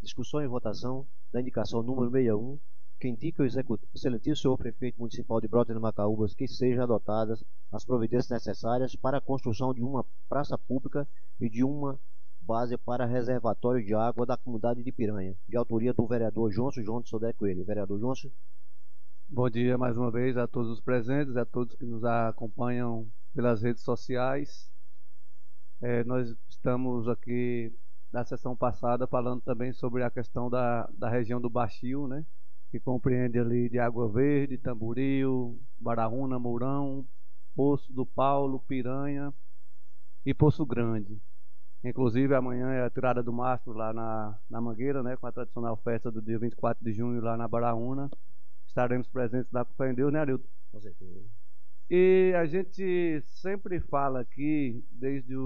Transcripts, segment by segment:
Discussão e votação da indicação número 61, que indica o excelentíssimo senhor prefeito municipal de Brotas de Macaúbas que sejam adotadas as providências necessárias para a construção de uma praça pública e de uma base para reservatório de água da comunidade de Piranha, de autoria do vereador João de Sodré Coelho. Vereador João. Bom dia mais uma vez a todos os presentes, a todos que nos acompanham pelas redes sociais. Nós estamos aqui na sessão passada falando também sobre a questão da região do Baixio, né? Que compreende ali de Água Verde, Tamboril, Baraúna, Mourão, Poço do Paulo, Piranha e Poço Grande. Inclusive amanhã é a tirada do mastro lá na Mangueira, né? Com a tradicional festa do dia 24 de junho lá na Baraúna. Estaremos presentes lá com fé em Deus, né, Arilton? Com certeza. E a gente sempre fala aqui, desde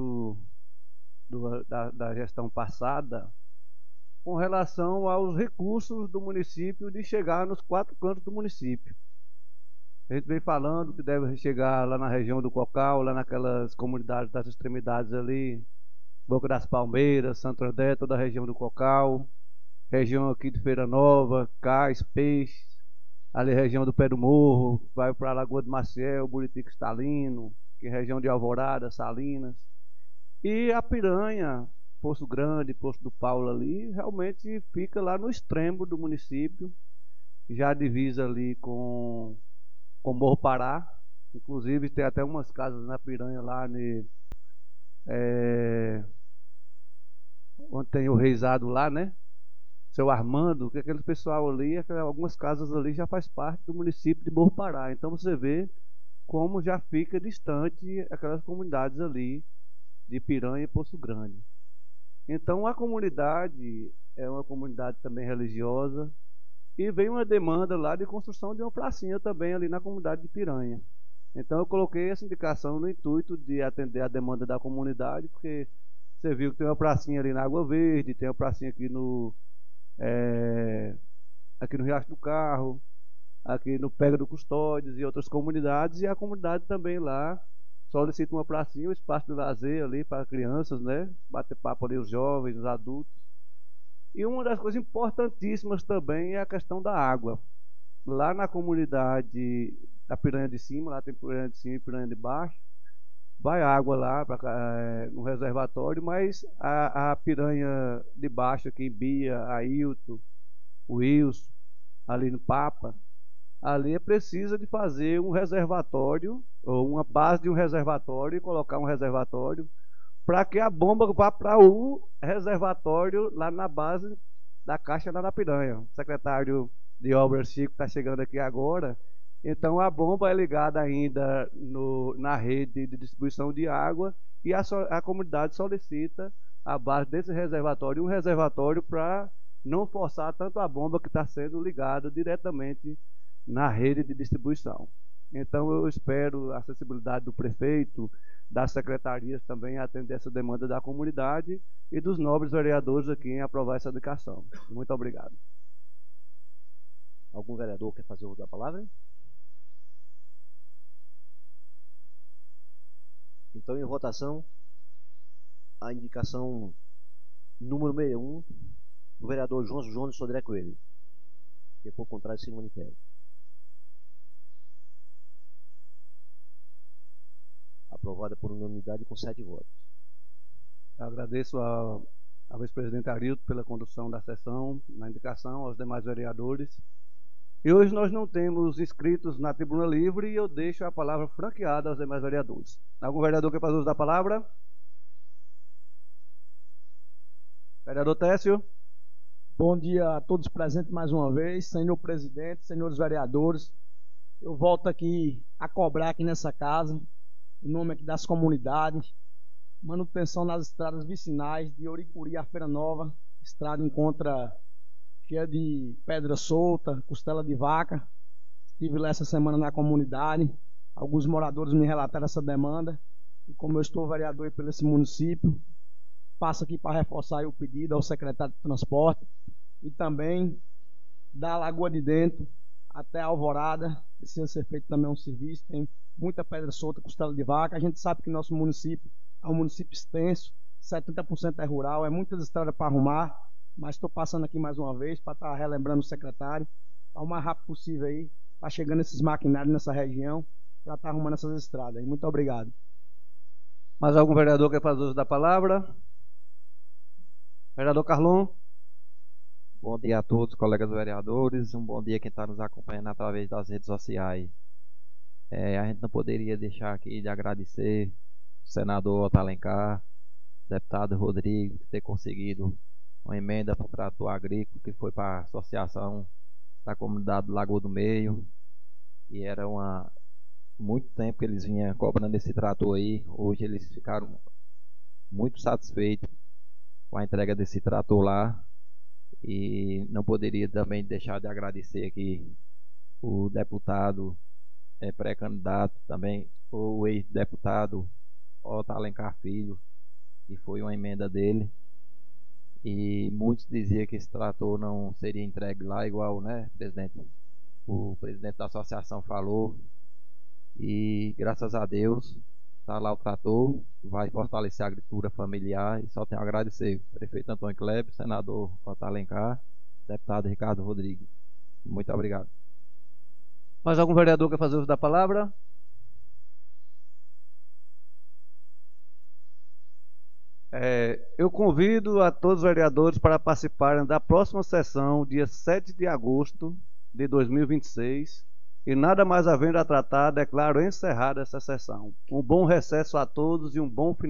da gestão passada, com relação aos recursos do município de chegar nos 4 cantos do município. A gente vem falando que deve chegar lá na região do Cocal, lá naquelas comunidades das extremidades ali, Boca das Palmeiras, Santo André, toda a região do Cocal, região aqui de Feira Nova, Cais, Peixes, ali região do Pé do Morro, vai para a Lagoa de Maciel, Buriti Cristalino, que é região de Alvorada, Salinas. E a Piranha, Poço Grande, Poço do Paulo ali, realmente fica lá no extremo do município, já divisa ali com Morro Pará. Inclusive tem até umas casas na Piranha lá, onde tem o reizado lá, né? Seu Armando, que aquele pessoal ali, algumas casas ali já faz parte do município de Morro Pará. Então você vê como já fica distante aquelas comunidades ali de Piranha e Poço Grande. Então a comunidade é uma comunidade também religiosa e veio uma demanda lá de construção de uma pracinha também ali na comunidade de Piranha. Então eu coloquei essa indicação no intuito de atender a demanda da comunidade, porque você viu que tem uma pracinha ali na Água Verde, tem uma pracinha aqui no Riacho do Carro, aqui no Pega do Custódios e outras comunidades, e a comunidade também lá solicita uma pracinha, um espaço de lazer ali para crianças, né? Bater papo ali os jovens, os adultos. E uma das coisas importantíssimas também é a questão da água. Lá na comunidade da Piranha de Cima, lá tem Piranha de Cima e Piranha de Baixo, vai água lá no reservatório, mas a Piranha de Baixo, aqui em Bia, Ailton, o Wilson, ali no Papa, ali precisa de fazer um reservatório, ou uma base de um reservatório, e colocar um reservatório, para que a bomba vá para o reservatório lá na base da caixa lá na Piranha. O secretário de Obras Chico está chegando aqui agora. Então a bomba é ligada ainda na rede de distribuição de água e a comunidade solicita a base desse reservatório, um reservatório para não forçar tanto a bomba que está sendo ligada diretamente na rede de distribuição. Então eu espero a acessibilidade do prefeito, das secretarias também a atender essa demanda da comunidade e dos nobres vereadores aqui em aprovar essa indicação. Muito obrigado. Algum vereador quer fazer uso da palavra? Então, em votação, a indicação número 61 do vereador João de Sodré Coelho. Que por contrário se manifesta. Aprovada por unanimidade com 7 votos. Eu agradeço ao vice-presidente Arilton pela condução da sessão, na indicação, aos demais vereadores. E hoje nós não temos inscritos na tribuna livre e eu deixo a palavra franqueada aos demais vereadores. Algum vereador quer fazer uso da palavra? Vereador Técio. Bom dia a todos presentes mais uma vez, senhor presidente, senhores vereadores. Eu volto aqui a cobrar aqui nessa casa, em nome aqui das comunidades, manutenção nas estradas vicinais de Oricuri a Feira Nova, estrada encontra cheia de pedra solta, costela de vaca. Estive lá essa semana na comunidade, alguns moradores me relataram essa demanda, e como eu estou vereador pelo esse município, passo aqui para reforçar o pedido ao secretário de Transporte, e também da Lagoa de Dentro até a Alvorada, precisa ser feito também um serviço, tem muita pedra solta, costela de vaca. A gente sabe que nosso município é um município extenso, 70% é rural, é muitas estradas para arrumar, mas estou passando aqui mais uma vez para estar relembrando o secretário, o mais rápido possível aí, para chegando esses maquinários nessa região, para estar arrumando essas estradas. Muito obrigado. Mais algum vereador quer fazer uso da palavra? Vereador Carlon. Bom dia a todos, colegas vereadores. Um bom dia quem está nos acompanhando através das redes sociais. A gente não poderia deixar aqui de agradecer o senador Otto Alencar, deputado Rodrigo, por ter conseguido uma emenda para o trator agrícola que foi para a associação da comunidade do Lagoa do Meio. E era muito tempo que eles vinham cobrando esse trator aí. Hoje eles ficaram muito satisfeitos com a entrega desse trator lá. E não poderia também deixar de agradecer aqui o deputado pré-candidato também, o ex-deputado Otto Alencar Filho, que foi uma emenda dele. E muitos diziam que esse trator não seria entregue lá, igual, né, presidente? O presidente da associação falou. E graças a Deus está lá o trator, vai fortalecer a agricultura familiar. E só tenho a agradecer prefeito Antônio Kleber, senador Otto Alencar, deputado Ricardo Rodrigues. Muito obrigado. Mais algum vereador quer fazer uso da palavra? Eu convido a todos os vereadores para participarem da próxima sessão, dia 7 de agosto de 2026. E nada mais havendo a tratar, declaro encerrada essa sessão. Um bom recesso a todos e um bom final.